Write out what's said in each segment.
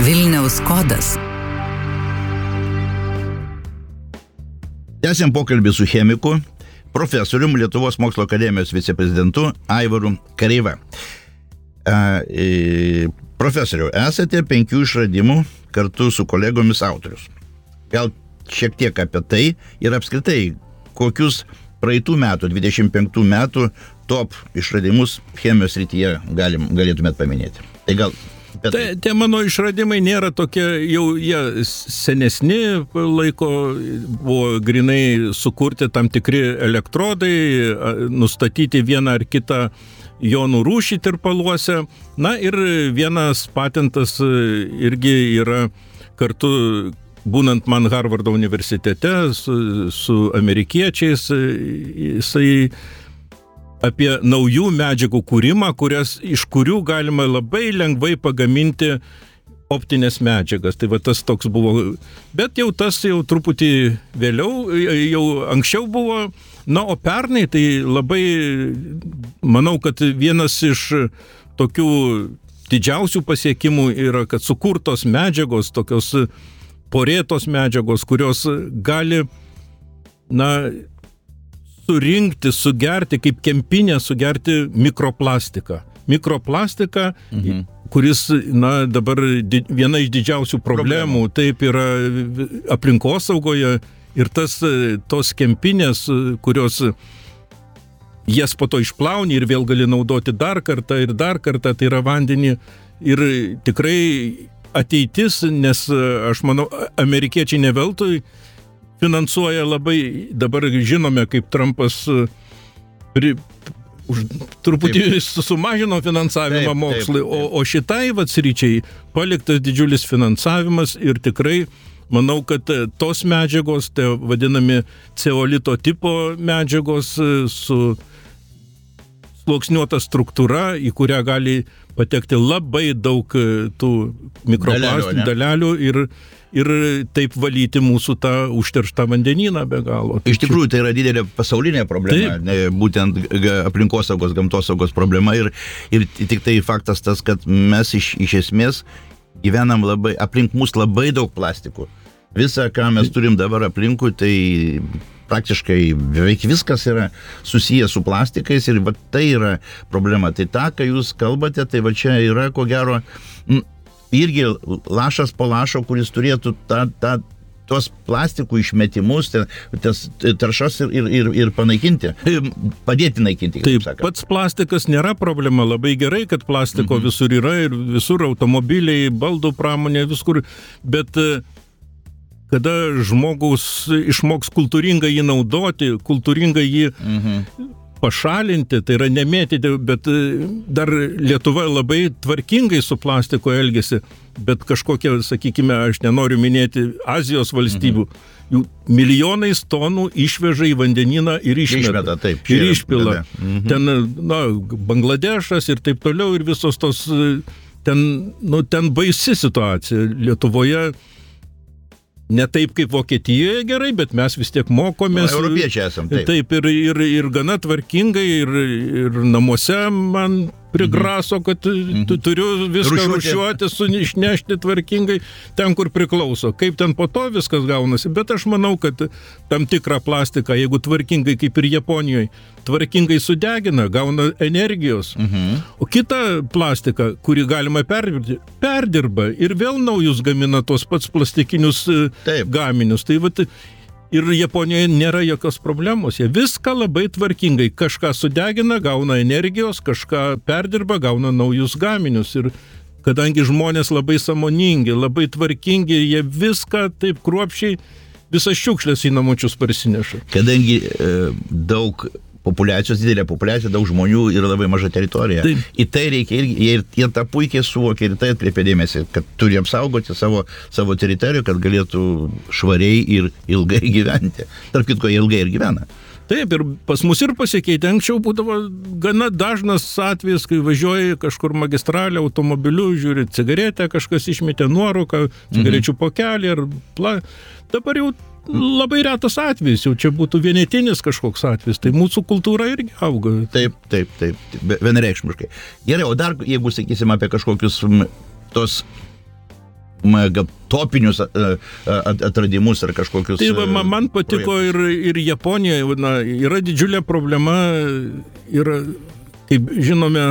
Vilniaus kodas. Tęsiam pokalbį su chemiku, profesorium Lietuvos mokslo akademijos viceprezidentu Aivaru Kareiva. Profesoriau, esate 5 išradimų kartu su kolegomis autorius. Gal šiek tiek apie tai ir apskritai, kokius praeitų metų, 25 metų top išradimus chemijos srityje galėtumėt paminėti. Tai gal... Tie mano išradimai nėra tokie, jau jie senesni laiko, buvo grinai sukurti tam tikri elektrodai, nustatyti vieną ar kitą jonų rūšį tirpaluose. Na ir vienas patentas irgi yra kartu, būnant man Harvardo universitete su amerikiečiais, jisai apie naujų medžiagų kūrimą, iš kurių galima labai lengvai pagaminti optinės medžiagas. Tai va tas toks buvo, bet jau tas jau truputį vėliau, jau anksčiau buvo. Na, o pernai tai labai, manau, kad vienas iš tokių didžiausių pasiekimų yra, kad sukurtos medžiagos, tokios porėtos medžiagos, kurios gali, surinkti, sugerti, kaip kempinė sugerti mikroplastiką. Mikroplastiką, kuris, dabar viena iš didžiausių problemų, taip yra aplinkosaugoje ir tos kempinės, kurios jas po to išplauni ir vėl gali naudoti dar kartą, tai yra vandenį ir tikrai ateitis, nes aš manau, amerikiečiai ne veltui finansuoja labai, dabar žinome, kaip Trumpas truputį sumažino finansavimą mokslui, o šitai sričiai paliktas didžiulis finansavimas ir tikrai manau, kad tos medžiagos, tai vadinami ceolito tipo medžiagos su sluoksniuota struktūra, į kurią gali patekti labai daug tų mikroplastinių dalelių ir taip valyti mūsų tą užterštą vandenyną be galo. Iš tikrųjų, tai yra didelė pasaulinė problema, būtent aplinkosaugos, gamtosaugos problema ir tik tai faktas tas, kad mes iš esmės gyvenam aplink mus labai daug plastikų. Visa, ką mes turim dabar aplinkui, tai praktiškai beveik viskas yra susijęs su plastikais ir tai yra problema. Tai tą, ką jūs kalbate, tai čia yra, ko gero, irgi lašas po lašo, kuris turėtų tuos plastikų išmetimus, tas taršas ir panaikinti, padėti naikinti. Taip, pats plastikas nėra problema, labai gerai, kad plastiko visur yra ir visur automobiliai, baldų pramonė, viskur, bet kada žmogus išmoks kultūringai jį naudoti, kultūringai jį pašalinti, tai yra nemėtyti, bet dar Lietuva labai tvarkingai su plastiko elgiasi, bet kažkokie, sakykime, aš nenoriu minėti Azijos valstybių, jų milijonais tonų išveža į vandenyną ir išmeta. Ir išpila. Ten, Bangladešas ir taip toliau ir visos tos, ten baisi situacija. Lietuvoje ne taip kaip Vokietijoje gerai, bet mes vis tiek mokomės. Europiečiai esam, taip. Taip, ir gana tvarkingai, ir namuose man prigraso, kad turiu viską rūšiuoti, išnešti tvarkingai ten, kur priklauso. Kaip ten po to viskas gaunasi, bet aš manau, kad tam tikrą plastiką, jeigu tvarkingai, kaip ir Japonijoje, tvarkingai sudegina, gauna energijos. O kitą plastiką, kurį galima perdirba ir vėl naujus gamina tos pats plastikinius gaminius. Tai ir Japonijoje nėra jokios problemos. Jie viską labai tvarkingai. Kažką sudegina, gauna energijos, kažką perdirba, gauna naujus gaminius. Ir kadangi žmonės labai sąmoningi, labai tvarkingi, jie viską taip kruopščiai, visas šiukšlės į namučius parsineša. Kadangi daug populiacijos, didelė populiacija, daug žmonių ir labai maža teritorija. Taip. Į tai reikia irgi, jie tą puikiai suvokia ir tai atkreipia dėmesį, kad turi apsaugoti savo teritoriją, kad galėtų švariai ir ilgai gyventi. Tarp kitko, ilgai ir gyvena. Taip, ir pas mus ir pasikeitė. Anksčiau būdavo gana dažnas atvejis, kai važiuoji kažkur magistralę automobiliu, žiūri cigaretę, kažkas išmetė nuorūką, cigarečių pokelį ir dabar jau labai retas atvejis, jau čia būtų vienetinis kažkoks atvejis, tai mūsų kultūra irgi auga. Taip, vienareikšmiškai. Gerai, o dar, jeigu sakysim apie kažkokius tos topinius atradimus ar kažkokius. Tai man patiko ir Japonijoje, yra didžiulė problema, yra, kaip žinome,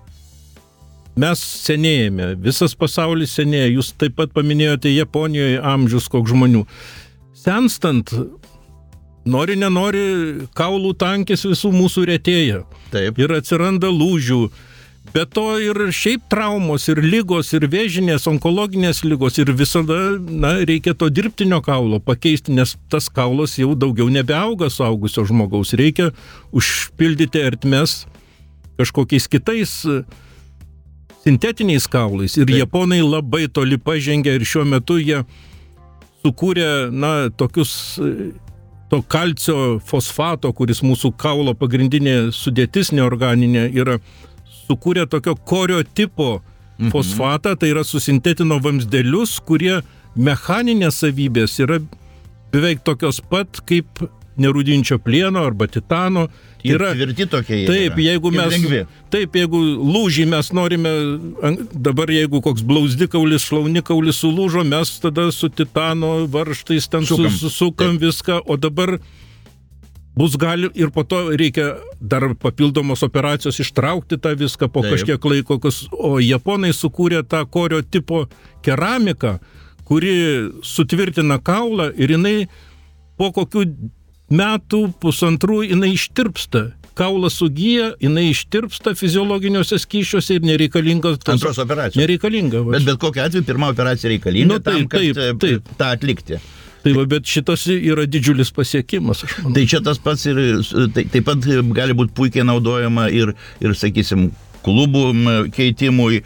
mes senėjame, visas pasaulis senėja, jūs taip pat paminėjote Japonijoje amžius koks žmonių. Senstant, nori nenori, kaulų tankis visų mūsų retėja. Taip. Ir atsiranda lūžių. Be to ir šiaip traumos, ir lygos, ir vėžinės, onkologinės lygos, ir visada reikia to dirbtinio kaulo pakeisti, nes tas kaulas jau daugiau nebeauga suaugusio žmogaus. Reikia užpildyti ertmes kažkokiais kitais sintetiniais kaulais. Ir japonai labai toli pažengė ir šiuo metu jie sukūrė, tokius to kalcio fosfato, kuris mūsų kaulo pagrindinė sudėtis neorganinė yra, sukūrė tokio korio tipo fosfatą, tai yra susintetino vamzdelius, kurie mechaninės savybės yra beveik tokios pat kaip nerūdinčio plieno arba titano. Yra tvirti tokie. Taip, jeigu lūžį mes norime, dabar jeigu koks blauzdikaulis, šlaunikaulis sulūžo, mes tada su titano varžtais ten sukam viską, o dabar bus gali ir po to reikia dar papildomos operacijos ištraukti tą viską po kažkiek laiko, o japonai sukūrė tą korio tipo keramiką, kuri sutvirtina kaulą ir jinai po kokių metų, pusantrų, jinai ištirpsta. Kaulas sugyja, jinai ištirpsta fiziologiniuose skysčiuose ir nereikalinga. Antros operacijos. Nereikalinga. Bet kokiu atveju pirma operacija reikalinga kad tą atlikti. Tai bet šitas yra didžiulis pasiekimas, aš manau. Tai čia tas pats ir taip pat gali būti puikiai naudojama ir sakysim, klubų keitimui,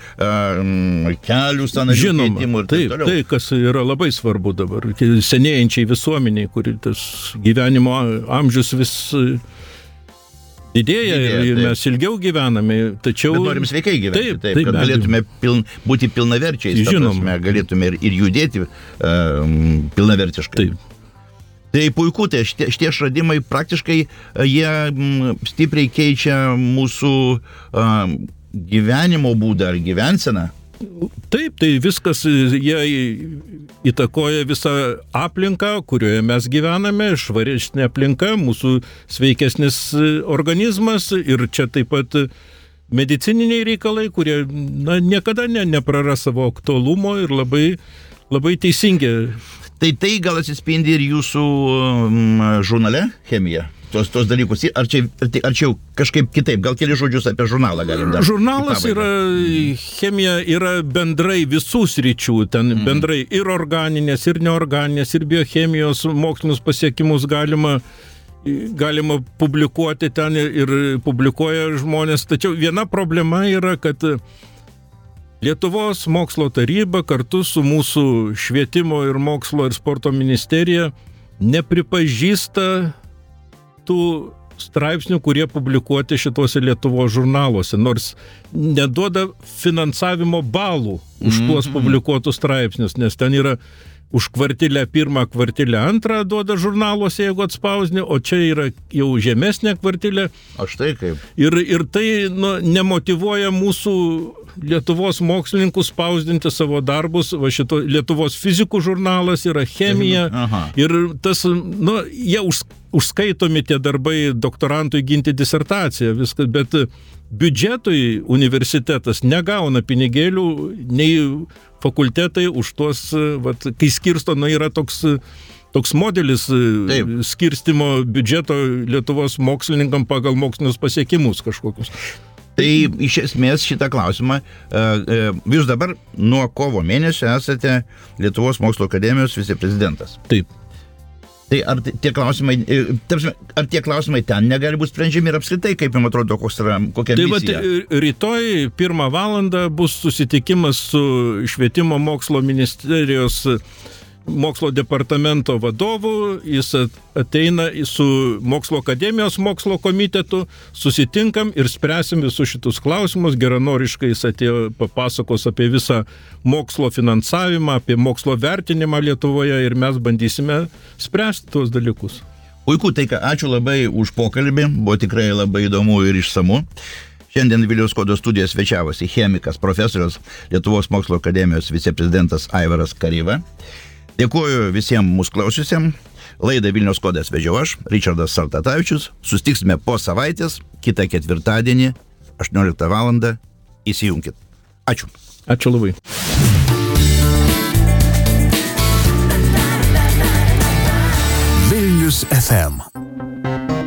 kelių sąnarių keitimui ir taip toliau. Tai, kas yra labai svarbu dabar, senėjančiai visuomeniai, kuri tas gyvenimo amžius vis didėja ir mes ilgiau gyvename, tačiau... Bet norim sveikai gyventi, taip kad galėtume būti pilnaverčiais, prasme, galėtume ir judėti pilnavertiškai. Taip. Tai puiku, tai šitie išradimai praktiškai jie stipriai keičia mūsų gyvenimo būdą ar gyvenseną. Taip, tai viskas, jie įtakoja visą aplinką, kurioje mes gyvename, švaresnė aplinka, mūsų sveikesnis organizmas ir čia taip pat medicininiai reikalai, kurie niekada nepraras savo aktualumo ir labai, labai teisingi. Tai gal atsispindi ir jūsų žurnale chemija? Tos dalykus, ar čia jau kažkaip kitaip, gal keli žodžius apie žurnalą galim dar. Žurnalas yra, chemija yra bendrai visų sričių, ten bendrai ir organinės, ir neorganinės, ir biochemijos mokslinius pasiekimus galima publikuoti ten ir publikuoja žmonės. Tačiau viena problema yra, kad Lietuvos mokslo taryba kartu su mūsų švietimo ir mokslo ir sporto ministerija nepripažįsta tų straipsnių, kurie publikuoti šituose Lietuvos žurnaluose, nors neduoda finansavimo balų už tuos publikuotus straipsnius, nes ten yra už kvartilę pirmą, kvartilę antrą duoda žurnaluose, jeigu atspausdini, o čia yra jau žemesnė kvartilė. O štai kaip. Ir tai nemotyvuoja mūsų Lietuvos mokslininkų spausdinti savo darbus. Va šito Lietuvos fizikų žurnalas yra chemija. Ir tas, jie užskaitomi tie darbai doktorantui ginti disertaciją, viskas, bet biudžetui universitetas negauna pinigėlių, nei fakultetai už tuos, kai skirsto, yra toks modelis skirstimo biudžeto Lietuvos mokslininkam pagal mokslinius pasiekimus kažkokius. Tai iš esmės šitą klausimą, jūs dabar nuo kovo mėnesio esate Lietuvos mokslo akademijos viceprezidentas. Taip. Tai ar tie klausimai ten negali būti sprendžiami ir apskritai, kaip jums atrodo, kokia misija? Tai rytoj 1 valandą bus susitikimas su švietimo mokslo ministerijos mokslo departamento vadovu, jis ateina su mokslo akademijos mokslo komitetu, susitinkam ir spręsim visus šitus klausimus, geranoriškai jis atėjo papasakos apie visą mokslo finansavimą, apie mokslo vertinimą Lietuvoje ir mes bandysime spręsti tuos dalykus. Puiku, tai ačiū labai už pokalbį, buvo tikrai labai įdomu ir išsamu. Šiandien Vilniaus kodo studijos svečiavosi chemikas, profesorius, Lietuvos mokslo akademijos viceprezidentas Aivaras Kareiva. Dėkuoju visiems mūsų klausiusiems. Laidą Vilniaus kodas vedžiau aš, Ričardas Sartatavičius. Sustiksime po savaitės, kitą ketvirtadienį, 18 val. Įsijunkit. Ačiū. Ačiū labai. Vilnius FM.